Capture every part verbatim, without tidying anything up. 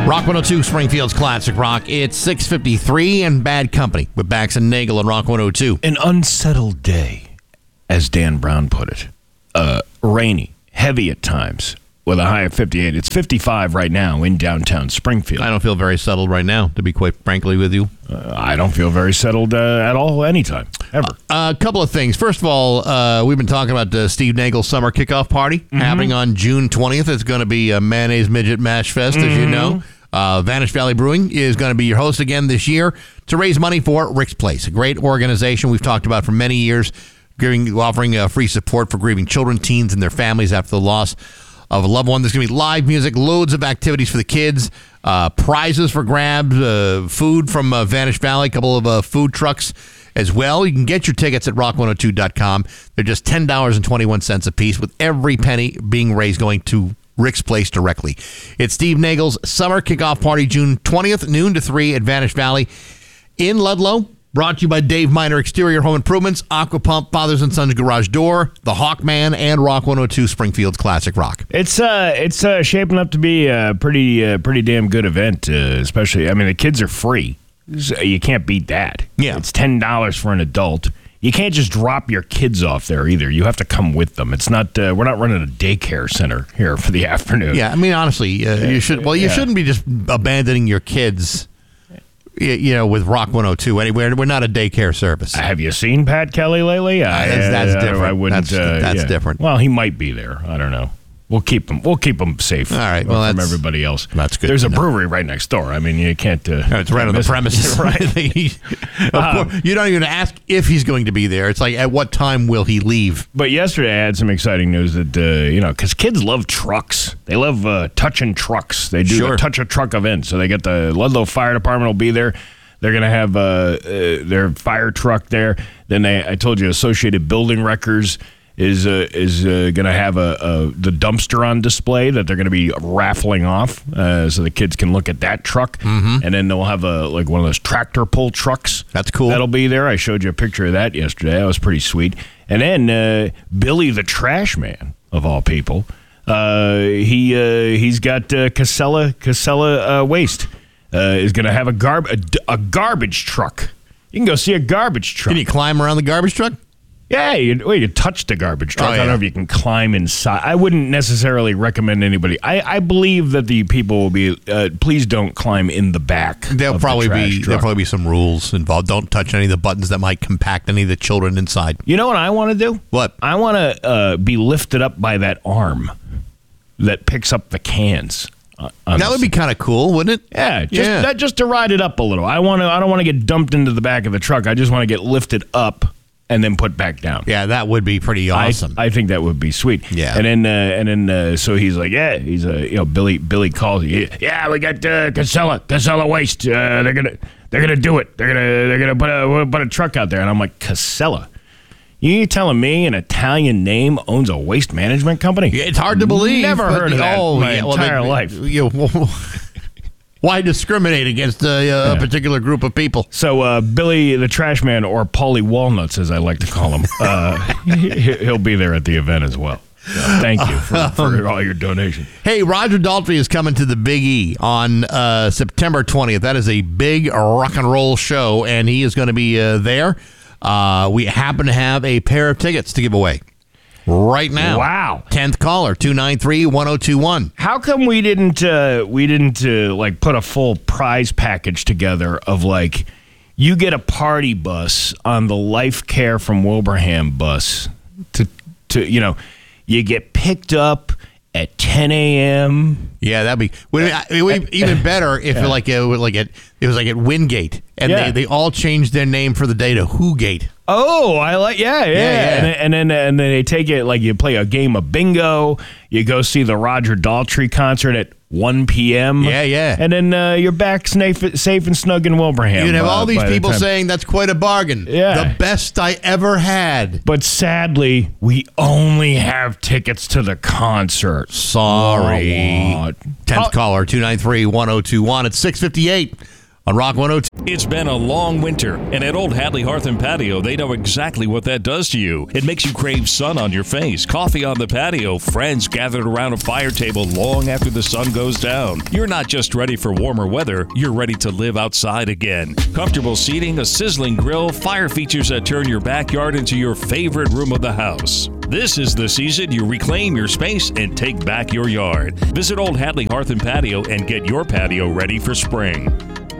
Rock one oh two, Springfield's Classic Rock. It's six fifty-three and Bad Company with Bax and Nagel on Rock one oh two. An unsettled day, as Dan Brown put it. Uh, rainy, heavy at times, with a high of fifty-eight. It's fifty-five right now in downtown Springfield. I don't feel very settled right now, to be quite frankly with you. Uh, I don't feel very settled uh, at all anytime, ever. A uh, couple of things. First of all, uh, we've been talking about uh, Steve Nagel's summer kickoff party mm-hmm. happening on June twentieth. It's going to be a Mayonnaise Midget Mash Fest, mm-hmm. as you know. Uh, Vanish Valley Brewing is going to be your host again this year to raise money for Rick's Place, a great organization we've talked about for many years, giving, offering uh, free support for grieving children, teens, and their families after the loss of a loved one. There's going to be live music, loads of activities for the kids, uh, prizes for grabs, uh, food from uh, Vanish Valley, a couple of uh, food trucks as well. You can get your tickets at rock one oh two dot com. They're just ten dollars and twenty-one cents a piece, with every penny being raised going to Rick's Place directly. It's Steve Nagel's summer kickoff party, June twentieth, noon to three at Vanish Valley in Ludlow. Brought to you by Dave Miner Exterior Home Improvements, Aqua Pump, Fathers and Sons Garage Door, The Hawkman, and Rock one oh two, Springfield's Classic Rock. It's uh, it's uh, shaping up to be a pretty, uh, pretty damn good event. Uh, especially, I mean, the kids are free, so you can't beat that. Yeah, it's ten dollars for an adult. You can't just drop your kids off there either. You have to come with them. It's not. Uh, we're not running a daycare center here for the afternoon. Yeah, I mean, honestly, uh, you should. Well, you yeah. shouldn't be just abandoning your kids, you know, with Rock one oh two anywhere. We're not a daycare service. Have you seen Pat Kelly lately? Uh, that's that's uh, different. I wouldn't. That's, uh, that's yeah. different. Well, he might be there. I don't know. We'll keep him. We'll keep him safe. All right. Well, from that's, everybody else. That's good. There's a know. brewery right next door. I mean, you can't. Uh, no, it's right on the premises. Right. of um, course, you don't even ask if he's going to be there. It's like, at what time will he leave? But yesterday I had some exciting news that uh, you know, because kids love trucks. They love uh, touching trucks. They do sure. a touch a truck event. So they get the Ludlow Fire Department will be there. They're going to have uh, uh, their fire truck there. Then they, I told you, Associated Building Wreckers is uh, is uh, going to have a, a the dumpster on display that they're going to be raffling off, uh, so the kids can look at that truck. Mm-hmm. And then they'll have a like one of those tractor pull trucks. That's cool. That'll be there. I showed you a picture of that yesterday. That was pretty sweet. And then uh, Billy the Trash Man, of all people, uh, he uh, he's got uh, Casella Casella uh, Waste uh, is going to have a garb a, a garbage truck. You can go see a garbage truck. Can you climb around the garbage truck? Yeah, you, well, you touch the garbage truck. Oh, yeah. I don't know if you can climb inside. I wouldn't necessarily recommend anybody. I, I believe that the people will be. Uh, please don't climb in the back. There'll of probably the trash be truck. there'll probably be some rules involved. Don't touch any of the buttons that might compact any of the children inside. You know what I want to do? What? I want to uh, be lifted up by that arm that picks up the cans. Uh, that would be kind of cool, wouldn't it? Yeah, just yeah. That, just to ride it up a little. I want to. I don't want to get dumped into the back of the truck. I just want to get lifted up and then put back down. Yeah, that would be pretty awesome. I, I think that would be sweet. Yeah, and then uh, and then uh, so he's like, yeah, he's a uh, you know Billy Billy calls you. Yeah, we got uh, Casella Casella Waste. Uh, they're gonna they're gonna do it. They're gonna they're gonna put a put a truck out there. And I'm like, Casella. You telling me an Italian name owns a waste management company? Yeah, it's hard to believe. Never heard of that oh, my yeah, well, entire they, life. You know, why discriminate against a, uh, yeah. a particular group of people? So uh, Billy the Trash Man, or Paulie Walnuts, as I like to call him, uh, he'll be there at the event as well. So thank you for, for all your donation. Hey, Roger Daltrey is coming to the Big E on uh, September twentieth. That is a big rock and roll show, and he is going to be uh, there. Uh, we happen to have a pair of tickets to give away right now. Wow. tenth caller, two nine three, one oh two one. How come we didn't uh, we didn't uh, like put a full prize package together of like you get a party bus on the Life Care from Wilbraham bus to to you know you get picked up at ten a.m. Yeah, that'd be would it would be even better if yeah. it like it was like at it was like at Wingate, and yeah. they, they all changed their name for the day to Whogate. Oh, I like yeah, yeah, yeah, yeah. And, and then and then they take it like you play a game of bingo. You go see the Roger Daltrey concert at one p.m. Yeah, yeah. And then uh, you're back safe, safe and snug in Wilbraham. You'd have uh, all these by the people time. saying that's quite a bargain. Yeah. The best I ever had. But sadly, we only have tickets to the concert. Sorry. Wah, wah. tenth Oh. caller, two nine three, one oh two one. It's six fifty-eight on Rock one oh two. It's been a long winter, and at Old Hadley Hearth and Patio, they know exactly what that does to you. It makes you crave sun on your face, coffee on the patio, friends gathered around a fire table long after the sun goes down. You're not just ready for warmer weather, you're ready to live outside again. Comfortable seating, a sizzling grill, fire features that turn your backyard into your favorite room of the house. This is the season you reclaim your space and take back your yard. Visit Old Hadley Hearth and Patio and get your patio ready for spring.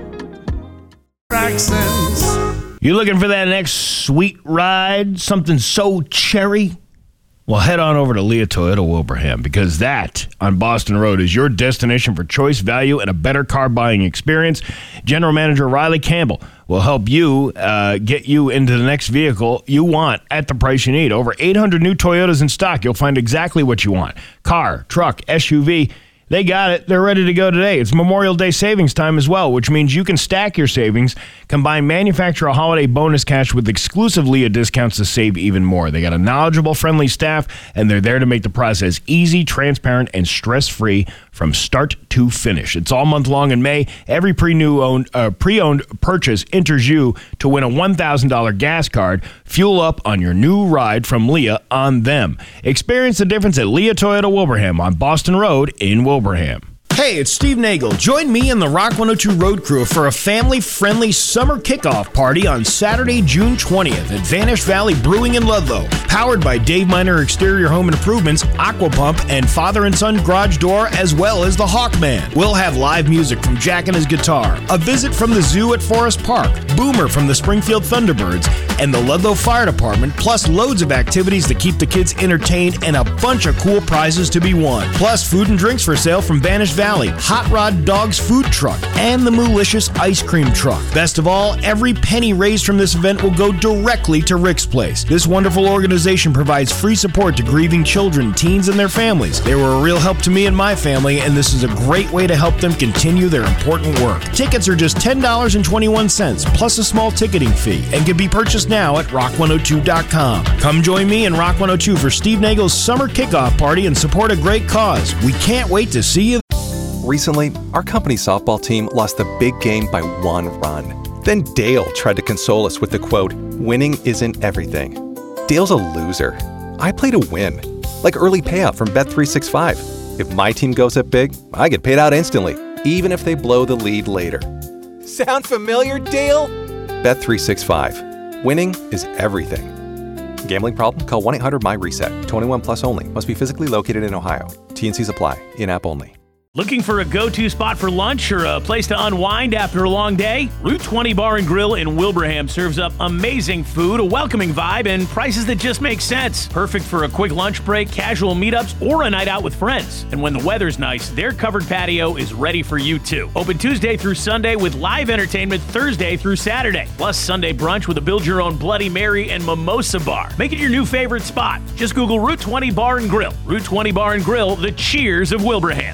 You looking for that next sweet ride? Something so cherry? Well, head on over to Leah Toyota Wilbraham, because that on Boston Road is your destination for choice, value, and a better car buying experience. General Manager Riley Campbell will help you uh, get you into the next vehicle you want at the price you need. Over eight hundred new Toyotas in stock. You'll find exactly what you want. Car, truck, S U V. They got it. They're ready to go today. It's Memorial Day savings time as well, which means you can stack your savings, combine manufacturer holiday bonus cash with exclusive Leah discounts to save even more. They got a knowledgeable, friendly staff, and they're there to make the process easy, transparent, and stress-free from start to finish. It's all month long in May. Every pre-new owned, uh, pre-owned purchase enters you to win a one thousand dollars gas card. Fuel up on your new ride from Leah on them. Experience the difference at Leah Toyota Wilbraham on Boston Road in Wilbraham. Hey, it's Steve Nagel. Join me and the Rock one oh two Road Crew for a family-friendly summer kickoff party on Saturday, June twentieth at Vanish Valley Brewing in Ludlow. Powered by Dave Miner Exterior Home Improvements, Aqua Pump, and Father and Son Garage Door, as well as the Hawkman. We'll have live music from Jack and his guitar, a visit from the zoo at Forest Park, Boomer from the Springfield Thunderbirds, and the Ludlow Fire Department, plus loads of activities to keep the kids entertained and a bunch of cool prizes to be won. Plus food and drinks for sale from Vanish Valley, Hot Rod Dogs Food Truck, and the Moolicious Ice Cream Truck. Best of all, every penny raised from this event will go directly to Rick's Place. This wonderful organization provides free support to grieving children, teens, and their families. They were a real help to me and my family, and this is a great way to help them continue their important work. Tickets are just ten dollars and twenty-one cents, plus a small ticketing fee, and can be purchased now at rock one oh two dot com. Come join me and Rock one oh two for Steve Nagel's summer kickoff party and support a great cause. We can't wait to see you. Recently, our company's softball team lost the big game by one run. Then Dale tried to console us with the quote, "Winning isn't everything." Dale's a loser. I play to win. Like early payout from Bet three sixty-five. If my team goes up big, I get paid out instantly, even if they blow the lead later. Sound familiar, Dale? Bet three sixty-five. Winning is everything. Gambling problem? Call one eight hundred M Y reset. twenty-one plus only. Must be physically located in Ohio. T and Cs apply. In-app only. Looking for a go-to spot for lunch or a place to unwind after a long day? Route twenty Bar and Grill in Wilbraham serves up amazing food, a welcoming vibe, and prices that just make sense. Perfect for a quick lunch break, casual meetups, or a night out with friends. And when the weather's nice, their covered patio is ready for you too. Open Tuesday through Sunday with live entertainment Thursday through Saturday. Plus Sunday brunch with a build-your-own Bloody Mary and mimosa bar. Make it your new favorite spot. Just Google Route twenty Bar and Grill. Route twenty Bar and Grill, the cheers of Wilbraham.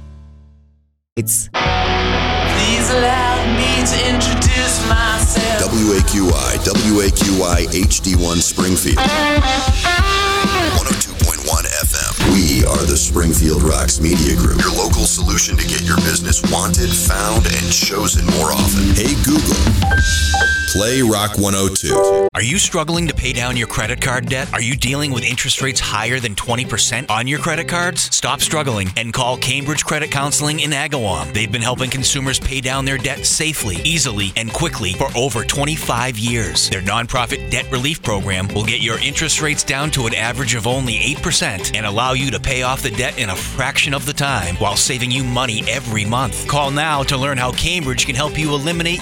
Please allow me to introduce myself. W A Q I, W A Q I H D one Springfield. one oh two point one F M. We are the Springfield Rocks Media Group, your local solution to get your business wanted, found, and chosen more often. Hey Google, play Rock one oh two. Are you struggling to pay down your credit card debt? Are you dealing with interest rates higher than twenty percent on your credit cards? Stop struggling and call Cambridge Credit Counseling in Agawam. They've been helping consumers pay down their debt safely, easily, and quickly for over twenty-five years. Their nonprofit debt relief program will get your interest rates down to an average of only eight percent and allow you to pay off the debt in a fraction of the time while saving you money every month. Call now to learn how Cambridge can help you eliminate